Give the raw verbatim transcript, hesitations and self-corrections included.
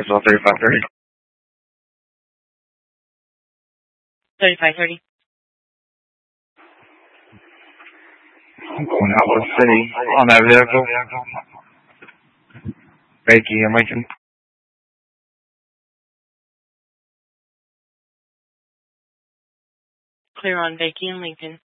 Roswell thirty-five thirty. thirty-five thirty. I'm going out of the city on that vehicle. Bakey and Lincoln. Clear on Bakey and Lincoln.